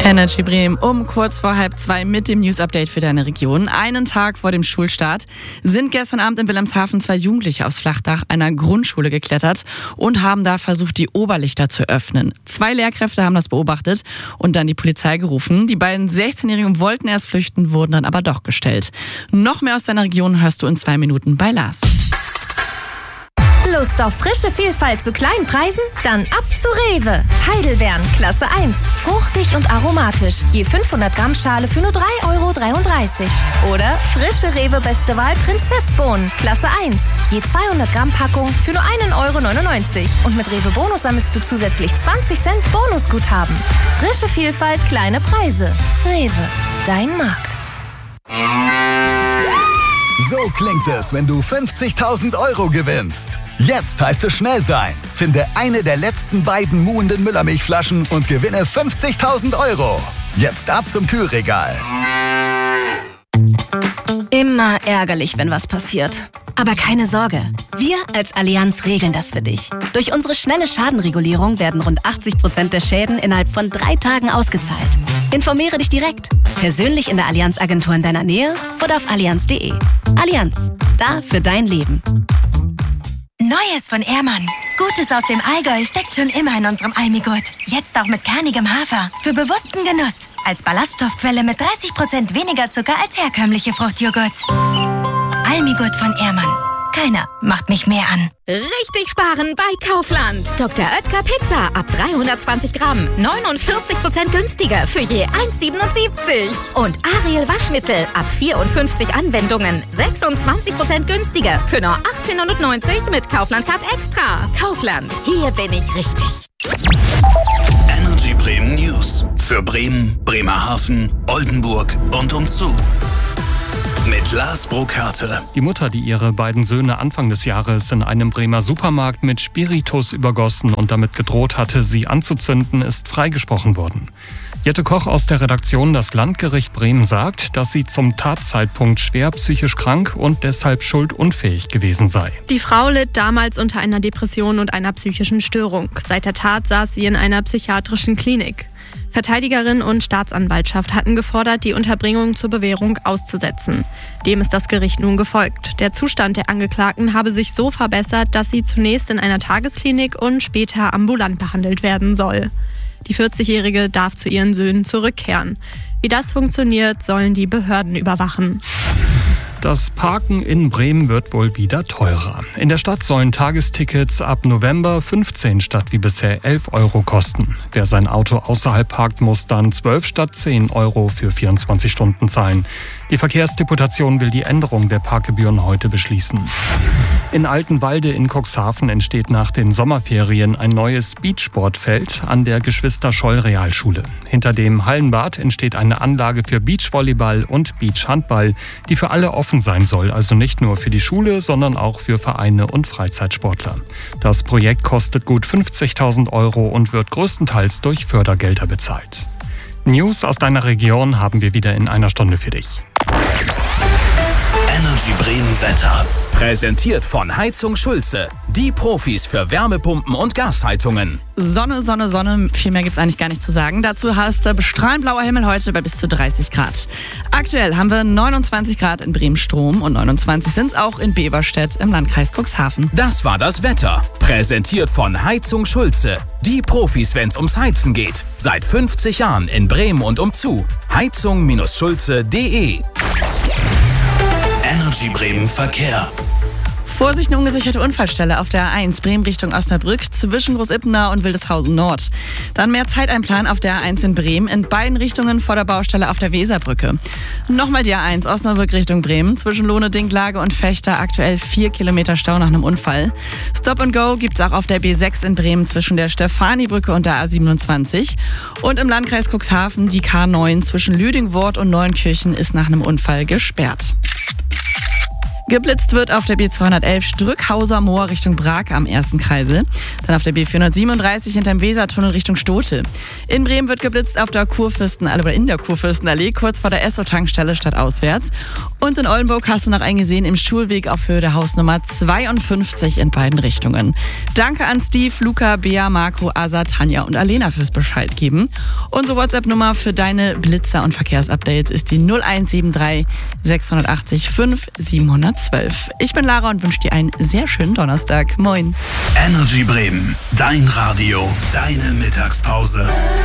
Energy Bremen um kurz vor 1:30 mit dem News-Update für deine Region. Einen Tag vor dem Schulstart sind gestern Abend in Wilhelmshaven 2 Jugendliche aufs Flachdach einer Grundschule geklettert und haben da versucht, die Oberlichter zu öffnen. 2 Lehrkräfte haben das beobachtet und dann die Polizei gerufen. Die beiden 16-Jährigen wollten erst flüchten, wurden dann aber doch gestellt. Noch mehr aus deiner Region hörst du in 2 Minuten bei Lars. Lust auf frische Vielfalt zu kleinen Preisen? Dann ab zu Rewe. Heidelbeeren, Klasse 1. Fruchtig und aromatisch. Je 500 Gramm Schale für nur 3,33 €. Oder frische Rewe Beste Wahl Prinzessbohnen, Klasse 1. Je 200 Gramm Packung für nur 1,99 €. Und mit Rewe Bonus sammelst du zusätzlich 20 Cent Bonusguthaben. Frische Vielfalt, kleine Preise. Rewe, dein Markt. So klingt es, wenn du 50.000 € gewinnst. Jetzt heißt es schnell sein. Finde eine der letzten beiden muhenden Müllermilchflaschen und gewinne 50.000 €. Jetzt ab zum Kühlregal. Immer ärgerlich, wenn was passiert. Aber keine Sorge, wir als Allianz regeln das für dich. Durch unsere schnelle Schadenregulierung werden rund 80% der Schäden innerhalb von 3 Tagen ausgezahlt. Informiere dich direkt, persönlich in der Allianz-Agentur in deiner Nähe oder auf allianz.de. Allianz, da für dein Leben. Neues von Ehrmann. Gutes aus dem Allgäu steckt schon immer in unserem Almigurt. Jetzt auch mit kernigem Hafer. Für bewussten Genuss. Als Ballaststoffquelle mit 30% weniger Zucker als herkömmliche Fruchtjoghurts. Almigurt von Ehrmann. Keiner macht mich mehr an. Richtig sparen bei Kaufland. Dr. Oetker Pizza ab 320 Gramm. 49% günstiger für je 1,77 €. Und Ariel Waschmittel ab 54 Anwendungen. 26% günstiger für nur 18,90 € mit Kaufland Card Extra. Kaufland, hier bin ich richtig. Energy Bremen News. Für Bremen, Bremerhaven, Oldenburg und umzu. Mit Lars Burkhardt. Die Mutter, die ihre beiden Söhne Anfang des Jahres in einem Bremer Supermarkt mit Spiritus übergossen und damit gedroht hatte, sie anzuzünden, ist freigesprochen worden. Jette Koch aus der Redaktion Das Landgericht Bremen sagt, dass sie zum Tatzeitpunkt schwer psychisch krank und deshalb schuldunfähig gewesen sei. Die Frau litt damals unter einer Depression und einer psychischen Störung. Seit der Tat saß sie in einer psychiatrischen Klinik. Verteidigerin und Staatsanwaltschaft hatten gefordert, die Unterbringung zur Bewährung auszusetzen. Dem ist das Gericht nun gefolgt. Der Zustand der Angeklagten habe sich so verbessert, dass sie zunächst in einer Tagesklinik und später ambulant behandelt werden soll. Die 40-Jährige darf zu ihren Söhnen zurückkehren. Wie das funktioniert, sollen die Behörden überwachen. Das Parken in Bremen wird wohl wieder teurer. In der Stadt sollen Tagestickets ab November 15 statt wie bisher 11 € kosten. Wer sein Auto außerhalb parkt, muss dann 12 statt 10 € für 24 Stunden zahlen. Die Verkehrsdeputation will die Änderung der Parkgebühren heute beschließen. In Altenwalde in Cuxhaven entsteht nach den Sommerferien ein neues Beachsportfeld an der Geschwister-Scholl-Realschule. Hinter dem Hallenbad entsteht eine Anlage für Beachvolleyball und Beachhandball, die für alle offen sein soll, also nicht nur für die Schule, sondern auch für Vereine und Freizeitsportler. Das Projekt kostet gut 50.000 € und wird größtenteils durch Fördergelder bezahlt. News aus deiner Region haben wir wieder in einer Stunde für dich. Energy Bremen Wetter. Präsentiert von Heizung Schulze. Die Profis für Wärmepumpen und Gasheizungen. Sonne, Sonne, Sonne. Viel mehr gibt's eigentlich gar nicht zu sagen. Dazu hast du strahlend blauer Himmel heute bei bis zu 30 Grad. Aktuell haben wir 29 Grad in Bremen-Strom und 29 sind's auch in Beverstedt im Landkreis Cuxhaven. Das war das Wetter. Präsentiert von Heizung Schulze. Die Profis, wenn's ums Heizen geht. Seit 50 Jahren in Bremen und umzu. Heizung-schulze.de. Energy Bremen Verkehr. Vorsicht, eine ungesicherte Unfallstelle auf der A1 Bremen Richtung Osnabrück zwischen Großippenau und Wildeshausen Nord. Dann mehr Zeit einplanen auf der A1 in Bremen in beiden Richtungen vor der Baustelle auf der Weserbrücke. Nochmal die A1 Osnabrück Richtung Bremen zwischen Lohne, Dinklage und Fechter aktuell 4 Kilometer Stau nach einem Unfall. Stop and Go gibt's auch auf der B6 in Bremen zwischen der Stefanibrücke und der A27. Und im Landkreis Cuxhaven die K9 zwischen Lüdingwort und Neuenkirchen ist nach einem Unfall gesperrt. Geblitzt wird auf der B211 Strückhauser Moor Richtung Brake am ersten Kreisel. Dann auf der B437 hinterm Wesertunnel Richtung Stotel. In Bremen wird geblitzt auf der in der Kurfürstenallee, kurz vor der Esso-Tankstelle stadtauswärts. Und in Oldenburg hast du noch einen gesehen im Schulweg auf Höhe der Hausnummer 52 in beiden Richtungen. Danke an Steve, Luca, Bea, Marco, Asa, Tanja und Alena fürs Bescheid geben. Unsere WhatsApp-Nummer für deine Blitzer- und Verkehrsupdates ist die 0173 680 5 712. Ich bin Lara und wünsche dir einen sehr schönen Donnerstag. Moin. Energy Bremen, dein Radio, deine Mittagspause.